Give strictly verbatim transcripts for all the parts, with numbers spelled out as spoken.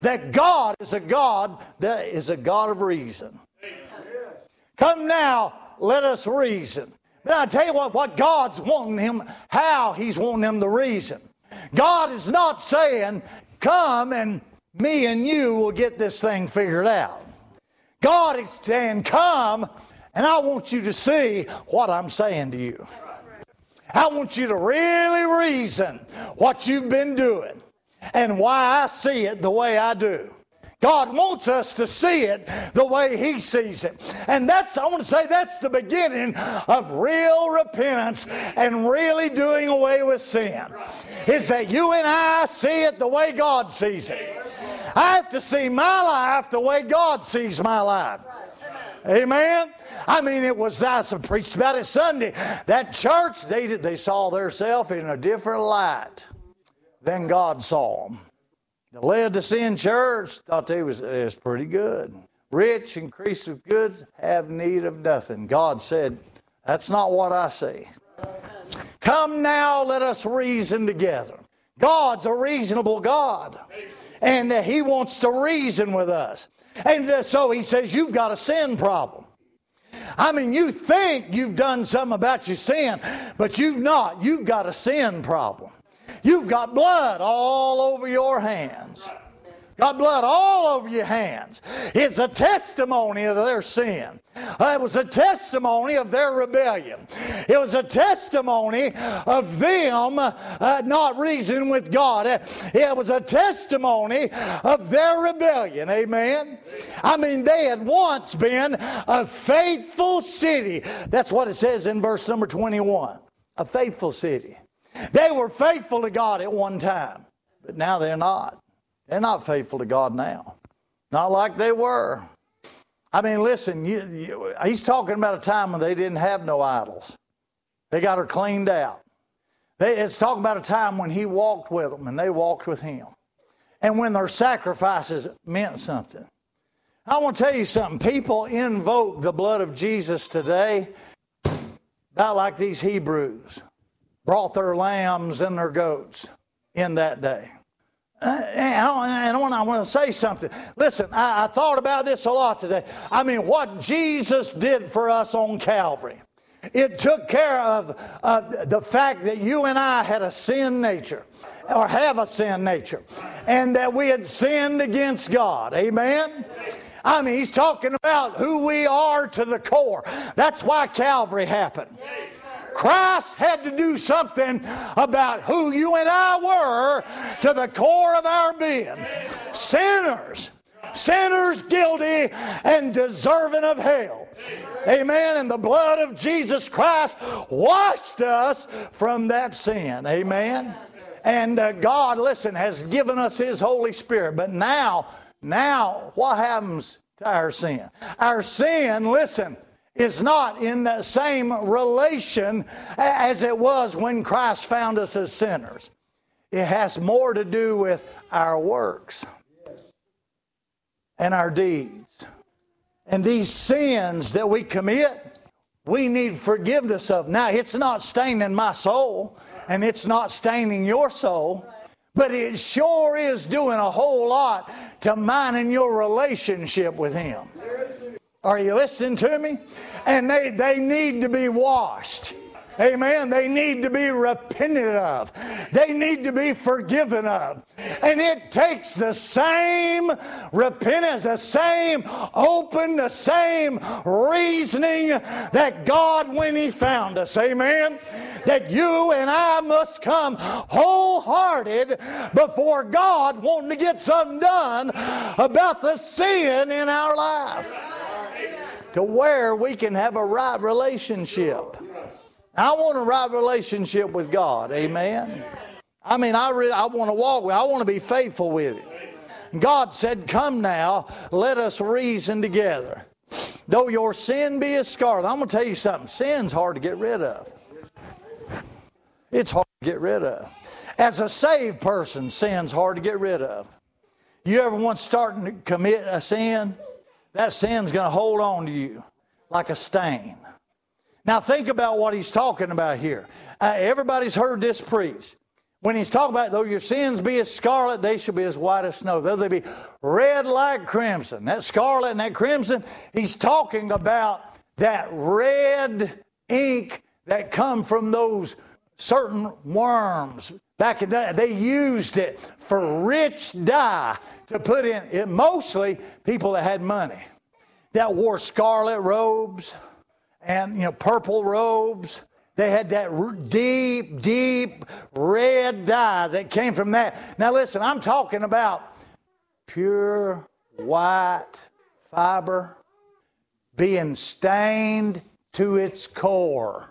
that God is a God that is a God of reason. Come now, let us reason. But I tell you what, what God's wanting him, how he's wanting them to reason. God is not saying, come and me and you will get this thing figured out. God is saying, come and I want you to see what I'm saying to you. I want you to really reason what you've been doing and why I see it the way I do. God wants us to see it the way He sees it. And that's, I want to say, that's the beginning of real repentance and really doing away with sin. Is that you and I see it the way God sees it. I have to see my life the way God sees my life. Amen. I mean, it was, I preached about it Sunday. That church, they, they saw themselves in a different light than God saw them. The Laodicean church thought they was, it was pretty good. Rich, increased with goods, have need of nothing. God said, that's not what I see. Come now, let us reason together. God's a reasonable God. And uh, He wants to reason with us. And uh, so He says, you've got a sin problem. I mean, you think you've done something about your sin, but you've not. You've got a sin problem. You've got blood all over your hands. Got blood all over your hands. It's a testimony of their sin. It was a testimony of their rebellion. It was a testimony of them uh, not reasoning with God. It was a testimony of their rebellion. Amen. I mean, they had once been a faithful city. That's what it says in verse number twenty-one. A faithful city. They were faithful to God at one time, but now they're not. They're not faithful to God now. Not like they were. I mean, listen, you, you, he's talking about a time when they didn't have no idols. They got her cleaned out. They, it's talking about a time when he walked with them and they walked with him. And when their sacrifices meant something. I want to tell you something. People invoke the blood of Jesus today about like these Hebrews brought their lambs and their goats in that day. And I want to say something. Listen, I, I thought about this a lot today. I mean, what Jesus did for us on Calvary. It took care of uh, the fact that you and I had a sin nature, or have a sin nature, and that we had sinned against God. Amen? I mean, he's talking about who we are to the core. That's why Calvary happened. Christ had to do something about who you and I were to the core of our being. Sinners. Sinners guilty and deserving of hell. Amen. And the blood of Jesus Christ washed us from that sin. Amen. And uh, God, listen, has given us His Holy Spirit. But now, now, what happens to our sin? Our sin, listen, is not in the same relation as it was when Christ found us as sinners. It has more to do with our works and our deeds. And these sins that we commit, we need forgiveness of. Now, it's not staining my soul, and it's not staining your soul, but it sure is doing a whole lot to mine and your relationship with Him. Are you listening to me? And they, they need to be washed. Amen. They need to be repented of. They need to be forgiven of. And it takes the same repentance, the same open, the same reasoning that God when He found us. Amen. That you and I must come wholehearted before God wanting to get something done about the sin in our life. To where we can have a right relationship. I want a right relationship with God. Amen. I mean, I really, I want to walk with, I want to be faithful with Him. God said, come now, let us reason together. Though your sin be as scarlet. I'm going to tell you something. Sin's hard to get rid of. It's hard to get rid of. As a saved person, sin's hard to get rid of. You ever once starting to commit a sin? That sin's going to hold on to you like a stain. Now think about what he's talking about here. Uh, everybody's heard this preached. When he's talking about, though your sins be as scarlet, they shall be as white as snow. Though they be red like crimson. That scarlet and that crimson, he's talking about that red ink that come from those certain worms. Back in the day, they used it for rich dye to put in it. Mostly people that had money, that wore scarlet robes and, you know, purple robes. They had that deep, deep red dye that came from that. Now listen, I'm talking about pure white fiber being stained to its core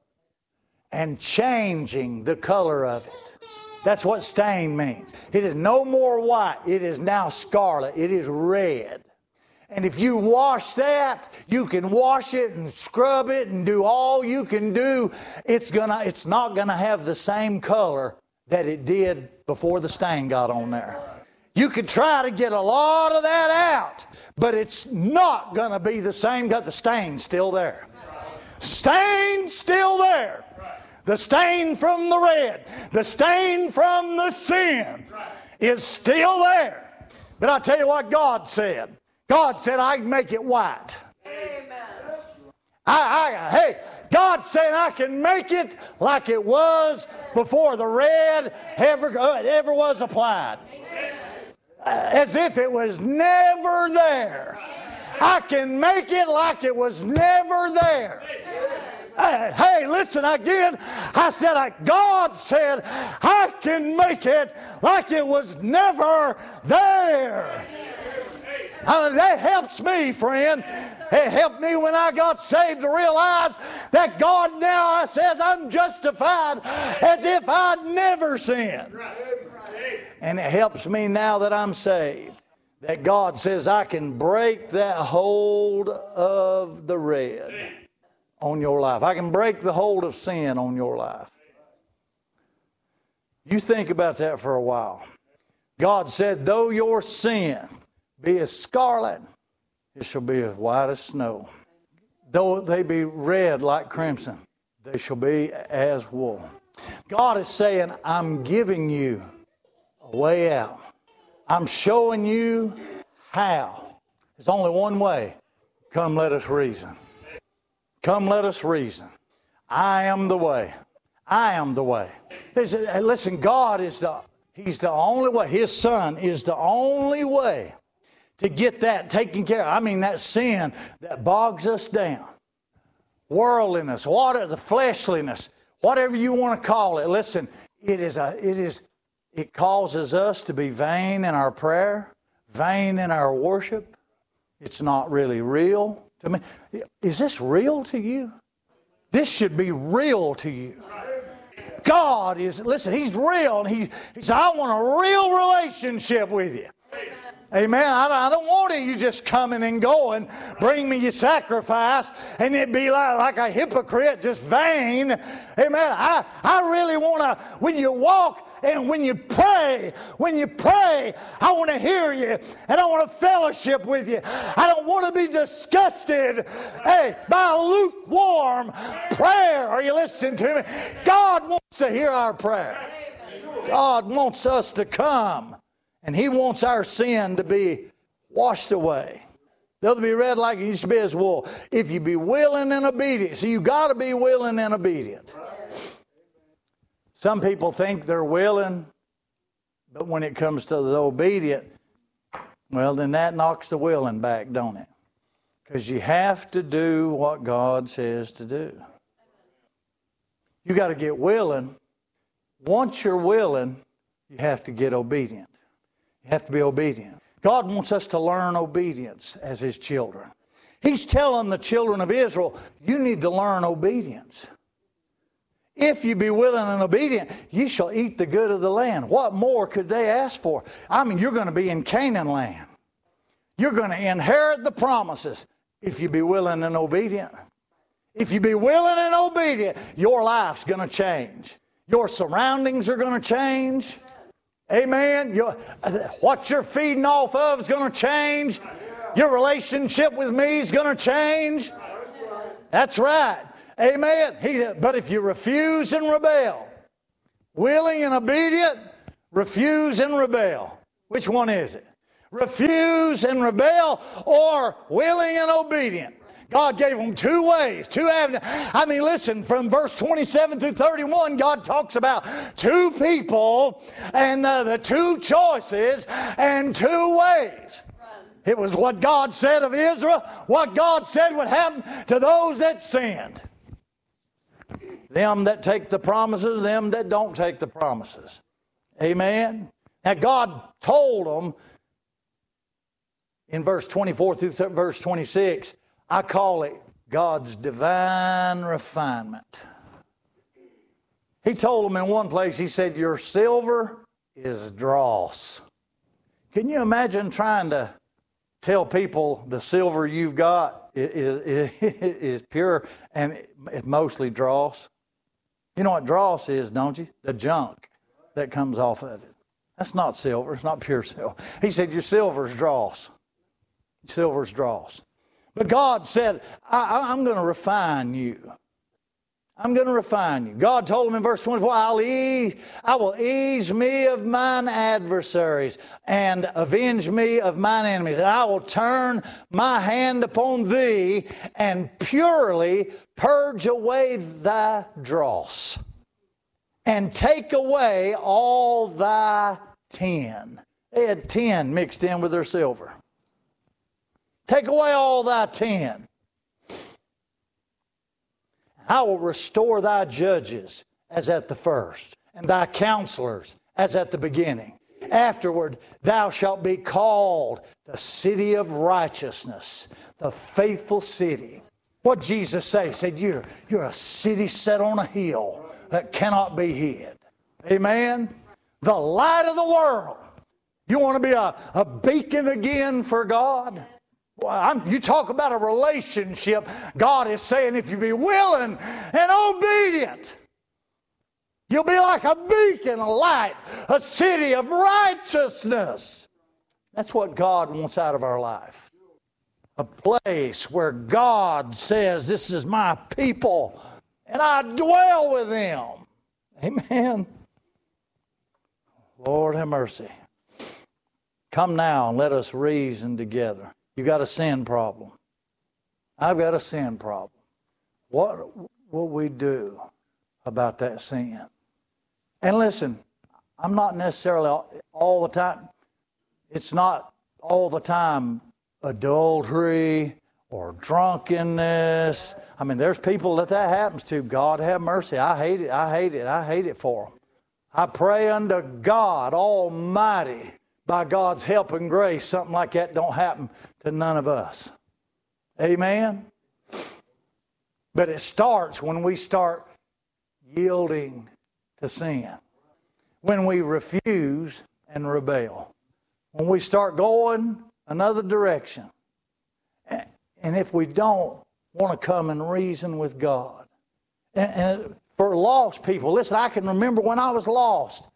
and changing the color of it. That's what stain means. It is no more white. It is now scarlet. It is red. And if you wash that, you can wash it and scrub it and do all you can do. It's gonna, it's not going to have the same color that it did before the stain got on there. You could try to get a lot of that out, but it's not going to be the same. Got the stain still there. Stain still there. The stain from the red, the stain from the sin is still there. But I tell you what God said. God said, I can make it white. Amen. I, I, hey, God said I can make it like it was before the red ever, ever was applied. As if it was never there. I can make it like it was never there. Uh, hey, listen again. I said, like God said, I can make it like it was never there. Uh, that helps me, friend. It helped me when I got saved to realize that God now says I'm justified as if I'd never sinned. And it helps me now that I'm saved, that God says I can break that hold of the red on your life. I can break the hold of sin on your life. You think about that for a while. God said, though your sin be as scarlet, it shall be as white as snow. Though they be red like crimson, they shall be as wool. God is saying, I'm giving you a way out. I'm showing you how. There's only one way. Come, let us reason. Come, let us reason. I am the way. I am the way. There's a, listen, God is the, He's the only way. His Son is the only way to get that taken care of. I mean, that sin that bogs us down. Worldliness, water, the fleshliness, whatever you want to call it. Listen, it is a, it is, it causes us to be vain in our prayer, vain in our worship. It's not really real to me. Is this real to you? This should be real to you. God is, listen, He's real. And he, he said, I want a real relationship with you. Amen. I, I don't want it. You just coming and going, bring me your sacrifice, and it be like, like a hypocrite, just vain. Amen. I, I really want to, when you walk and when you pray, when you pray, I want to hear you, and I want to fellowship with you. I don't want to be disgusted, hey, by a lukewarm prayer. Are you listening to me? God wants to hear our prayer. God wants us to come. And He wants our sin to be washed away. They'll be red like it used to be as wool. If you be willing and obedient. So you got to be willing and obedient. Some people think they're willing, but when it comes to the obedient, well, then that knocks the willing back, don't it? Because you have to do what God says to do. You got to get willing. Once you're willing, you have to get obedient. You have to be obedient. God wants us to learn obedience as His children. He's telling the children of Israel, you need to learn obedience. If you be willing and obedient, you shall eat the good of the land. What more could they ask for? I mean, you're going to be in Canaan land. You're going to inherit the promises if you be willing and obedient. If you be willing and obedient, your life's going to change. Your surroundings are going to change. Amen. Your, what you're feeding off of is going to change. Your relationship with me is going to change. That's right. Amen. He, but if you refuse and rebel, willing and obedient, refuse and rebel. Which one is it? Refuse and rebel, or willing and obedient. God gave them two ways, two avenues. I mean, listen, from verse twenty-seven through thirty-one, God talks about two people and uh, the two choices and two ways. It was what God said of Israel, what God said would happen to those that sinned. Them that take the promises, them that don't take the promises. Amen. Now God told them in verse twenty-four through verse twenty-six, I call it God's divine refinement. He told them in one place, he said, your silver is dross. Can you imagine trying to tell people the silver you've got is, is, is pure and it's mostly dross? You know what dross is, don't you? The junk that comes off of it. That's not silver. It's not pure silver. He said, your silver's dross. Silver's dross. But God said, I, I'm going to refine you. I'm going to refine you. God told him in verse twenty-four, I'll ease, I will ease me of mine adversaries and avenge me of mine enemies. And I will turn my hand upon thee and purely purge away thy dross and take away all thy tin. They had tin mixed in with their silver. Take away all thy tin. I will restore thy judges as at the first, and thy counselors as at the beginning. Afterward, thou shalt be called the city of righteousness, the faithful city. What did Jesus say? He said, you're, you're a city set on a hill that cannot be hid. Amen? The light of the world. You want to be a, a beacon again for God? Well, I'm, you talk about a relationship. God is saying if you be willing and obedient, you'll be like a beacon of light, a city of righteousness. That's what God wants out of our life. A place where God says, this is my people, and I dwell with them. Amen. Lord have mercy. Come now and let us reason together. You got a sin problem. I've got a sin problem. What will we do about that sin? And listen, I'm not necessarily all, all the time, it's not all the time adultery or drunkenness. I mean, there's people that that happens to. God have mercy. I hate it. I hate it. I hate it for them. I pray unto God Almighty, by God's help and grace, something like that don't happen to none of us. Amen? But it starts when we start yielding to sin. When we refuse and rebel. When we start going another direction. And if we don't want to come and reason with God. And, and for lost people, listen, I can remember when I was lost.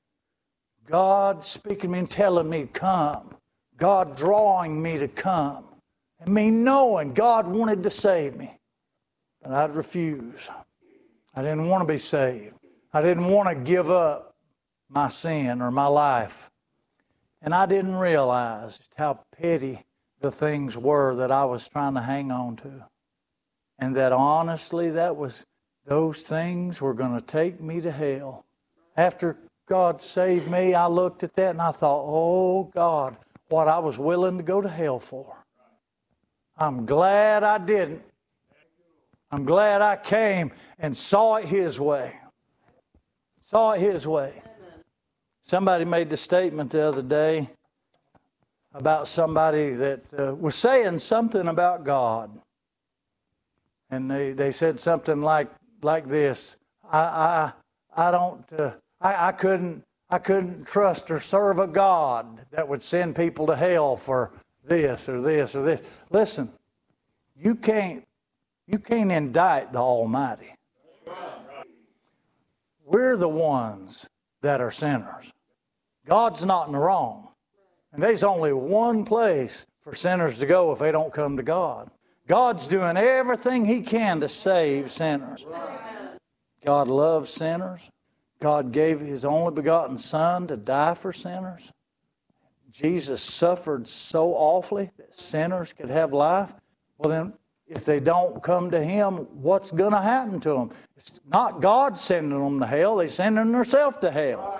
God speaking to me and telling me to come. God drawing me to come. And me knowing God wanted to save me. But I'd refuse. I didn't want to be saved. I didn't want to give up my sin or my life. And I didn't realize just how petty the things were that I was trying to hang on to. And that honestly, that was, those things were going to take me to hell. After God saved me, I looked at that and I thought, oh God, what I was willing to go to hell for. I'm glad I didn't. I'm glad I came and saw it His way. Saw it His way. Somebody made the statement the other day about somebody that uh, was saying something about God. And they, they said something like like this. I I I don't uh, I, I couldn't I couldn't trust or serve a God that would send people to hell for this or this or this. Listen, you can't you can't indict the Almighty. We're the ones that are sinners. God's not in the wrong. And there's only one place for sinners to go if they don't come to God. God's doing everything He can to save sinners. God loves sinners. God gave His only begotten Son to die for sinners. Jesus suffered so awfully that sinners could have life. Well, then, if they don't come to Him, what's going to happen to them? It's not God sending them to hell. They're sending themselves to hell.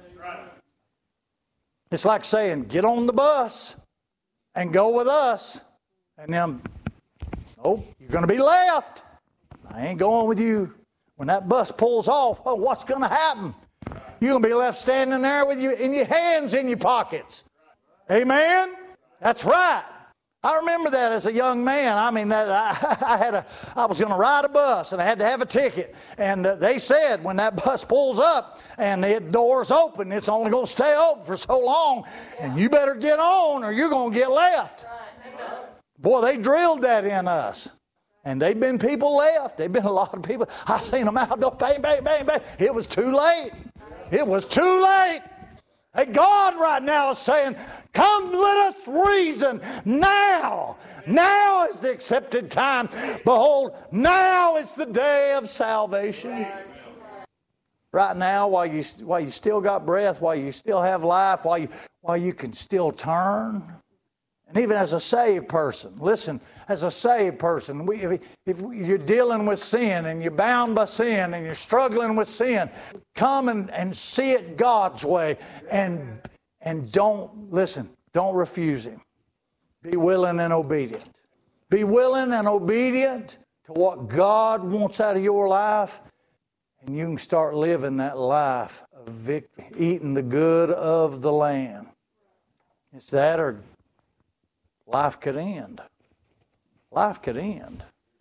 It's like saying, get on the bus and go with us. And then, oh, you're going to be left. I ain't going with you. When that bus pulls off, well, what's going to happen? You're going to be left standing there with you in your hands in your pockets. Amen? That's right. I remember that as a young man. I mean, that, I, I had a, I was going to ride a bus, and I had to have a ticket. And uh, they said when that bus pulls up and the doors open, it's only going to stay open for so long, and you better get on or you're going to get left. Boy, they drilled that in us. And they've been people left. They've been a lot of people. I've seen them out, bang, bang, bang, bang. It was too late. It was too late. Hey, God right now is saying, come let us reason now. Now is the accepted time. Behold, now is the day of salvation. Right now, while you, while you still got breath, while you still have life, while you, while you can still turn. And even as a saved person, listen, as a saved person, we, if, if you're dealing with sin and you're bound by sin and you're struggling with sin, come and, and see it God's way and, and don't, listen, don't refuse Him. Be willing and obedient. Be willing and obedient to what God wants out of your life, and you can start living that life of victory, eating the good of the land. It's that or life could end. Life could end.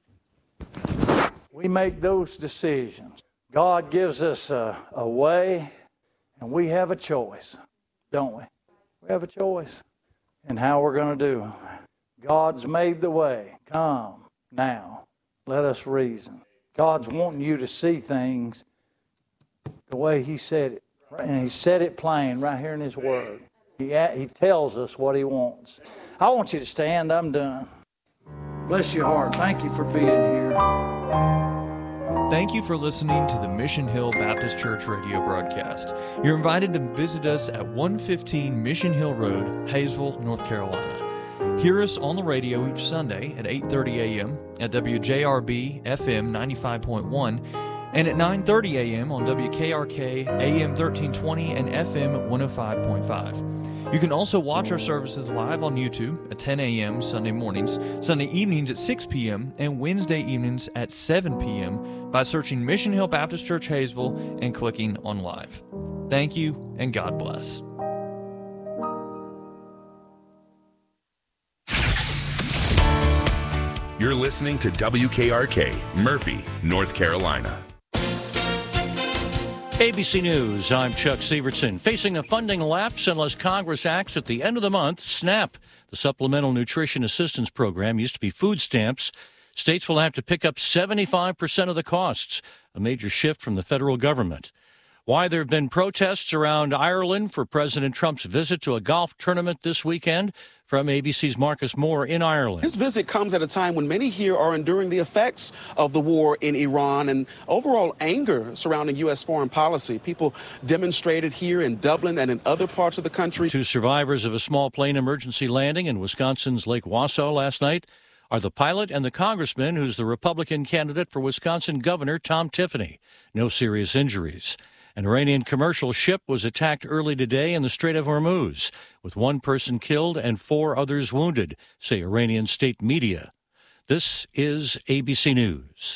We make those decisions. God gives us a, a way, and we have a choice, don't we? We have a choice in how we're going to do. God's made the way. Come now. Let us reason. God's wanting you to see things the way He said it. And He said it plain right here in His Word. He, he tells us what He wants. I want you to stand. I'm done. Bless your heart. Thank you for being here. Thank you for listening to the Mission Hill Baptist Church radio broadcast. You're invited to visit us at one fifteen Mission Hill Road, Hayesville, North Carolina. Hear us on the radio each Sunday at eight thirty a.m. at W J R B F M ninety-five point one and at nine thirty a.m. on W K R K A M thirteen twenty and F M one oh five point five. You can also watch our services live on YouTube at ten a.m. Sunday mornings, Sunday evenings at six p.m., and Wednesday evenings at seven p.m. by searching Mission Hill Baptist Church Hayesville and clicking on Live. Thank you, and God bless. You're listening to W K R K, Murphy, North Carolina. A B C News, I'm Chuck Severson. Facing a funding lapse unless Congress acts at the end of the month, SNAP, the Supplemental Nutrition Assistance Program, used to be food stamps. States will have to pick up seventy-five percent of the costs, a major shift from the federal government. Why there have been protests around Ireland for President Trump's visit to a golf tournament this weekend. From A B C's Marcus Moore in Ireland. His visit comes at a time when many here are enduring the effects of the war in Iran and overall anger surrounding U S foreign policy. People demonstrated here in Dublin and in other parts of the country. Two survivors of a small plane emergency landing in Wisconsin's Lake Wausau last night are the pilot and the congressman who's the Republican candidate for Wisconsin Governor Tom Tiffany. No serious injuries. An Iranian commercial ship was attacked early today in the Strait of Hormuz, with one person killed and four others wounded, say Iranian state media. This is A B C News.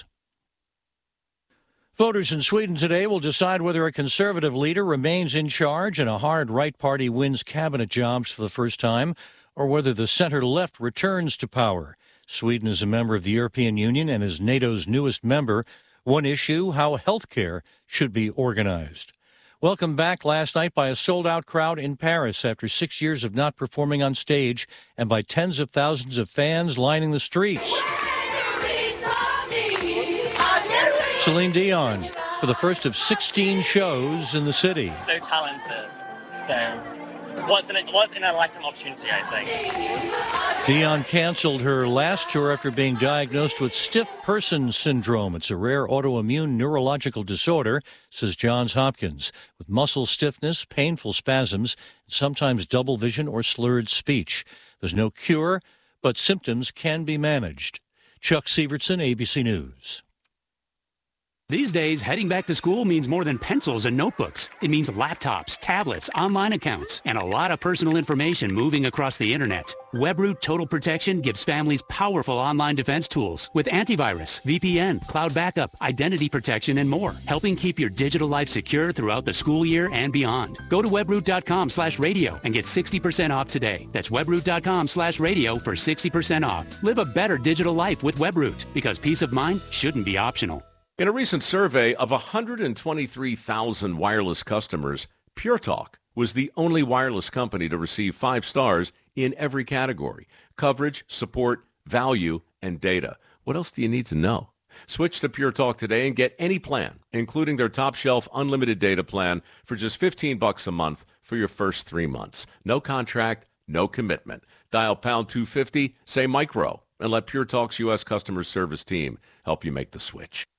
Voters in Sweden today will decide whether a conservative leader remains in charge and a hard right party wins cabinet jobs for the first time, or whether the center-left returns to power. Sweden is a member of the European Union and is NATO's newest member. One issue, how health care should be organized. Welcomed back last night by a sold-out crowd in Paris after six years of not performing on stage and by tens of thousands of fans lining the streets. Celine Dion for the first of sixteen shows in the city. So talented. So was an, was in a lifetime opportunity, I think. Dion canceled her last tour after being diagnosed with stiff person syndrome. It's a rare autoimmune neurological disorder, says Johns Hopkins, with muscle stiffness, painful spasms, and sometimes double vision or slurred speech. There's no cure, but symptoms can be managed. Chuck Sievertson, A B C News. These days, heading back to school means more than pencils and notebooks. It means laptops, tablets, online accounts, and a lot of personal information moving across the internet. WebRoot Total Protection gives families powerful online defense tools with antivirus, V P N, cloud backup, identity protection, and more, helping keep your digital life secure throughout the school year and beyond. Go to webroot.com slash radio and get sixty percent off today. That's webroot.com slash radio for sixty percent off. Live a better digital life with WebRoot, because peace of mind shouldn't be optional. In a recent survey of one hundred twenty-three thousand wireless customers, Pure Talk was the only wireless company to receive five stars in every category: coverage, support, value, and data. What else do you need to know? Switch to Pure Talk today and get any plan, including their top shelf unlimited data plan, for just fifteen bucks a month for your first three months. No contract, no commitment. Dial pound two fifty, say micro, and let Pure Talk's U S customer service team help you make the switch.